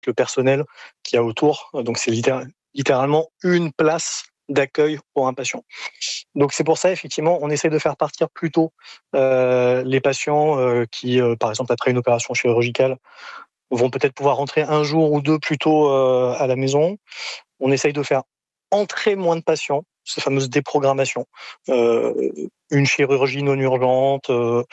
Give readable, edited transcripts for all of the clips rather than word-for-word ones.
le personnel qu'il y a autour. Donc c'est littéralement une place d'accueil pour un patient. Donc c'est pour ça, effectivement, on essaie de faire partir plus tôt les patients qui, par exemple, après une opération chirurgicale, vont peut-être pouvoir rentrer un jour ou deux plus tôt à la maison. On essaye de faire entrer moins de patients, ces fameuses déprogrammations. Une chirurgie non urgente,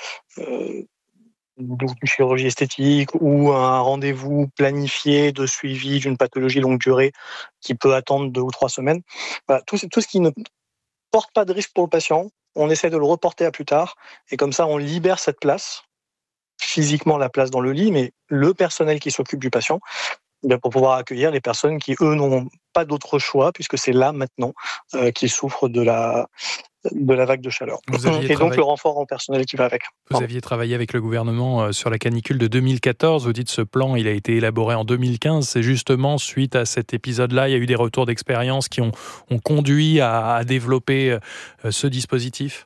une chirurgie esthétique ou un rendez-vous planifié de suivi d'une pathologie longue durée qui peut attendre 2 ou 3 semaines. Voilà, tout ce qui ne porte pas de risque pour le patient, on essaie de le reporter à plus tard et comme ça on libère cette place, physiquement la place dans le lit, mais le personnel qui s'occupe du patient, pour pouvoir accueillir les personnes qui, eux, n'ont pas d'autre choix puisque c'est là maintenant qu'ils souffrent de la vague de chaleur. Et donc le renfort en personnel qui va avec. Vous aviez travaillé avec le gouvernement sur la canicule de 2014. Vous dites ce plan, il a été élaboré en 2015. C'est justement suite à cet épisode-là, il y a eu des retours d'expérience qui ont conduit à développer ce dispositif.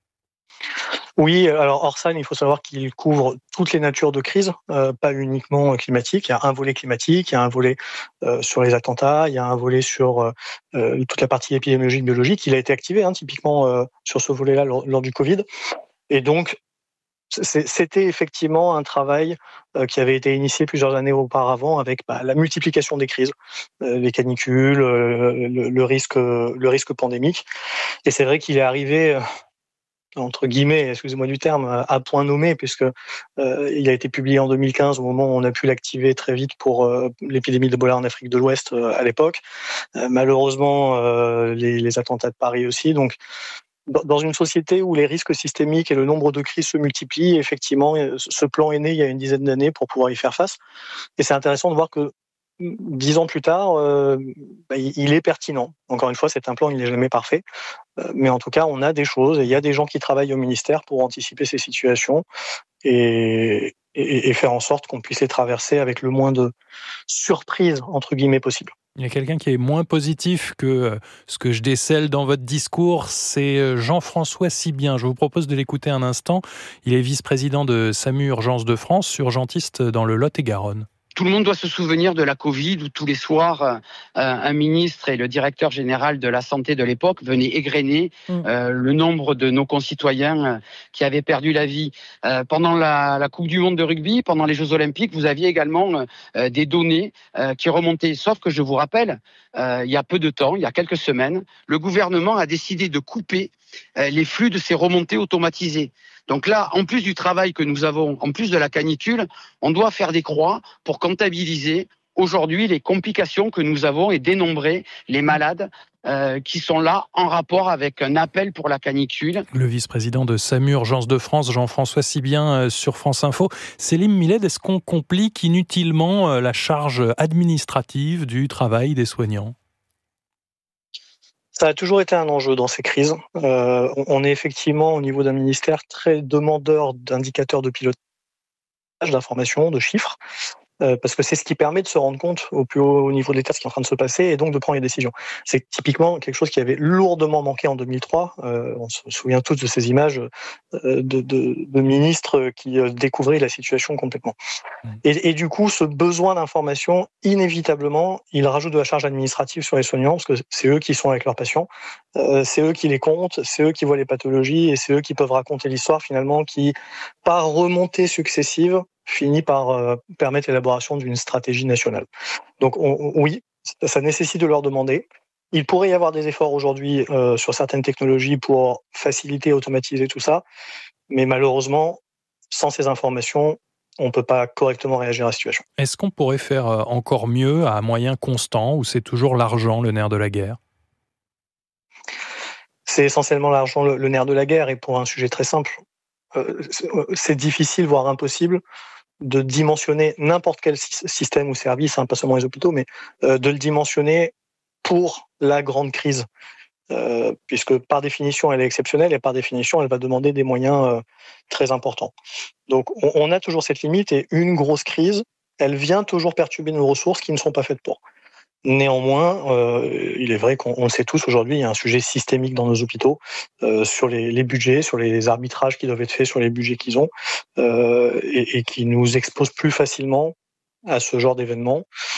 Oui, alors Orsan, il faut savoir qu'il couvre toutes les natures de crise, pas uniquement climatique. Il y a un volet climatique, il y a un volet sur les attentats, il y a un volet sur toute la partie épidémiologique, biologique. Il a été activé typiquement sur ce volet-là lors du Covid. Et donc, c'était effectivement un travail qui avait été initié plusieurs années auparavant avec la multiplication des crises, les canicules, le risque pandémique. Et c'est vrai qu'il est arrivé entre guillemets, excusez-moi du terme, à point nommé, puisque il a été publié en 2015 au moment où on a pu l'activer très vite pour l'épidémie d'Ebola en Afrique de l'Ouest à l'époque. Malheureusement, les attentats de Paris aussi. Donc, dans une société où les risques systémiques et le nombre de crises se multiplient, effectivement, ce plan est né il y a une dizaine d'années pour pouvoir y faire face. Et c'est intéressant de voir que 10 ans plus tard, il est pertinent. Encore une fois, c'est un plan, il n'est jamais parfait. Mais en tout cas, on a des choses et il y a des gens qui travaillent au ministère pour anticiper ces situations et faire en sorte qu'on puisse les traverser avec le moins de surprises, entre guillemets, possible. Il y a quelqu'un qui est moins positif que ce que je décèle dans votre discours, c'est Jean-François Sibien. Je vous propose de l'écouter un instant. Il est vice-président de SAMU Urgences de France, urgentiste dans le Lot-et-Garonne. Tout le monde doit se souvenir de la Covid où tous les soirs, un ministre et le directeur général de la santé de l'époque venaient égrener le nombre de nos concitoyens qui avaient perdu la vie. Pendant la Coupe du Monde de rugby, pendant les Jeux Olympiques, vous aviez également des données qui remontaient. Sauf que je vous rappelle, il y a peu de temps, il y a quelques semaines, le gouvernement a décidé de couper les flux de ces remontées automatisées. Donc là, en plus du travail que nous avons, en plus de la canicule, on doit faire des croix pour comptabiliser aujourd'hui les complications que nous avons et dénombrer les malades qui sont là en rapport avec un appel pour la canicule. Le vice-président de SAMU Urgences de France, Jean-François Sibien, sur France Info. Céline Miled, est-ce qu'on complique inutilement la charge administrative du travail des soignants ? Ça a toujours été un enjeu dans ces crises. On est effectivement, au niveau d'un ministère, très demandeur d'indicateurs de pilotage, d'informations, de chiffres, parce que c'est ce qui permet de se rendre compte au plus haut niveau de l'État ce qui est en train de se passer et donc de prendre les décisions. C'est typiquement quelque chose qui avait lourdement manqué en 2003. On se souvient tous de ces images de ministres qui découvraient la situation complètement. Et du coup, ce besoin d'information, inévitablement, il rajoute de la charge administrative sur les soignants parce que c'est eux qui sont avec leurs patients, c'est eux qui les comptent, c'est eux qui voient les pathologies et c'est eux qui peuvent raconter l'histoire finalement qui, par remontée successive, finit par permettre l'élaboration d'une stratégie nationale. Donc oui, ça nécessite de leur demander. Il pourrait y avoir des efforts aujourd'hui sur certaines technologies pour faciliter, automatiser tout ça, mais malheureusement, sans ces informations, on ne peut pas correctement réagir à la situation. Est-ce qu'on pourrait faire encore mieux à moyens constants ou c'est toujours l'argent le nerf de la guerre ? C'est essentiellement l'argent le nerf de la guerre et pour un sujet très simple. C'est difficile, voire impossible, de dimensionner n'importe quel système ou service, pas seulement les hôpitaux, mais de le dimensionner pour la grande crise. Puisque par définition, elle est exceptionnelle et par définition, elle va demander des moyens très importants. Donc, on a toujours cette limite et une grosse crise, elle vient toujours perturber nos ressources qui ne sont pas faites pour. Néanmoins, il est vrai qu'on le sait tous aujourd'hui, il y a un sujet systémique dans nos hôpitaux sur les budgets, sur les arbitrages qui doivent être faits sur les budgets qu'ils ont et qui nous exposent plus facilement à ce genre d'événement.